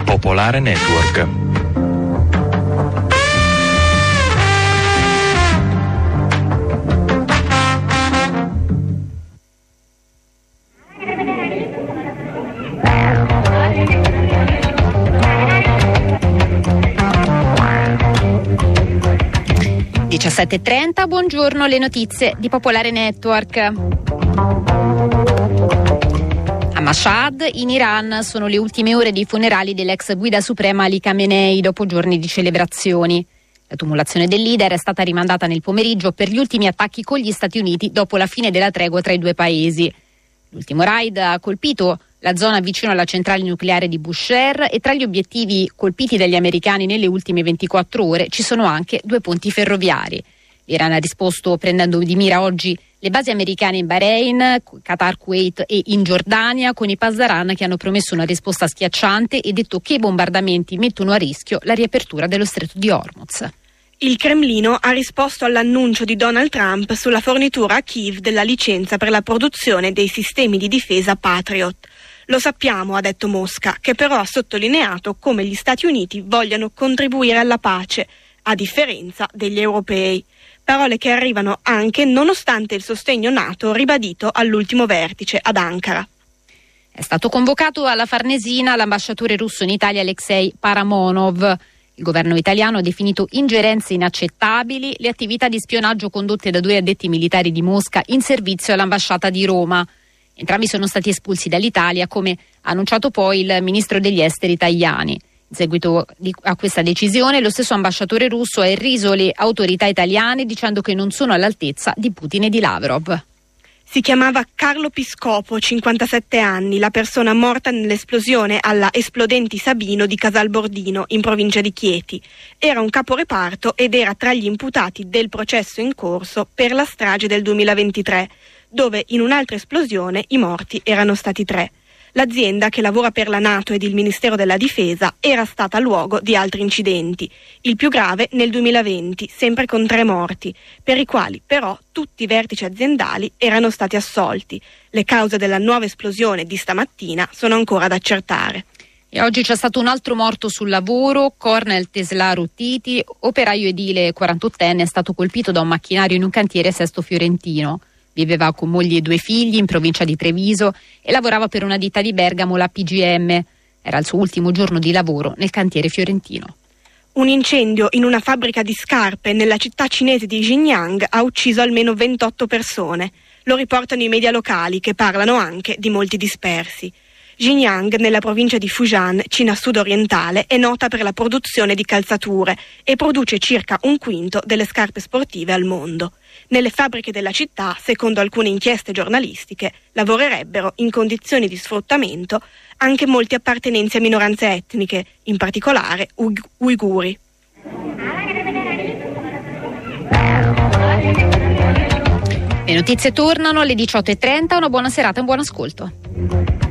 Popolare Network. (17:30), buongiorno, le notizie di Popolare Network. A Mashhad, in Iran, sono le ultime ore dei funerali dell'ex guida suprema Ali Khamenei dopo giorni di celebrazioni. La tumulazione del leader è stata rimandata nel pomeriggio per gli ultimi attacchi con gli Stati Uniti dopo la fine della tregua tra i due paesi. L'ultimo raid ha colpito la zona vicino alla centrale nucleare di Bushehr e tra gli obiettivi colpiti dagli americani nelle ultime 24 ore ci sono anche 2 ponti ferroviari. L'Iran ha risposto prendendo di mira oggi le basi americane in Bahrain, Qatar, Kuwait e in Giordania, con i Pasdaran che hanno promesso una risposta schiacciante e detto che i bombardamenti mettono a rischio la riapertura dello stretto di Hormuz. Il Cremlino ha risposto all'annuncio di Donald Trump sulla fornitura a Kiev della licenza per la produzione dei sistemi di difesa Patriot. Lo sappiamo, ha detto Mosca, che però ha sottolineato come gli Stati Uniti vogliano contribuire alla pace, a differenza degli europei. Parole che arrivano anche nonostante il sostegno NATO ribadito all'ultimo vertice ad Ankara. È stato convocato alla Farnesina l'ambasciatore russo in Italia Alexei Paramonov. Il governo italiano ha definito ingerenze inaccettabili le attività di spionaggio condotte da 2 addetti militari di Mosca in servizio all'ambasciata di Roma. Entrambi sono stati espulsi dall'Italia, come ha annunciato poi il ministro degli esteri Tajani. In seguito a questa decisione, lo stesso ambasciatore russo ha irriso le autorità italiane dicendo che non sono all'altezza di Putin e di Lavrov. Si chiamava Carlo Piscopo, 57 anni, la persona morta nell'esplosione alla Esplodenti Sabino di Casalbordino, in provincia di Chieti. Era un caporeparto ed era tra gli imputati del processo in corso per la strage del 2023, dove in un'altra esplosione i morti erano stati 3. L'azienda, che lavora per la NATO ed il Ministero della Difesa, era stata luogo di altri incidenti, il più grave nel 2020, sempre con 3 morti, per i quali però tutti i vertici aziendali erano stati assolti. Le cause della nuova esplosione di stamattina sono ancora da accertare. E oggi c'è stato un altro morto sul lavoro. Cornel Teslaru Titi, operaio edile 48enne, è stato colpito da un macchinario in un cantiere Sesto Fiorentino. Viveva con moglie e 2 figli in provincia di Treviso e lavorava per una ditta di Bergamo, la PGM. Era il suo ultimo giorno di lavoro nel cantiere fiorentino. Un incendio in una fabbrica di scarpe nella città cinese di Xinjiang ha ucciso almeno 28 persone. Lo riportano i media locali, che parlano anche di molti dispersi. Xinjiang, nella provincia di Fujian, Cina sud-orientale, è nota per la produzione di calzature e produce circa 1/5 delle scarpe sportive al mondo. Nelle fabbriche della città, secondo alcune inchieste giornalistiche, lavorerebbero in condizioni di sfruttamento anche molti appartenenti a minoranze etniche, in particolare uiguri. Le notizie tornano alle 18:30, una buona serata e un buon ascolto.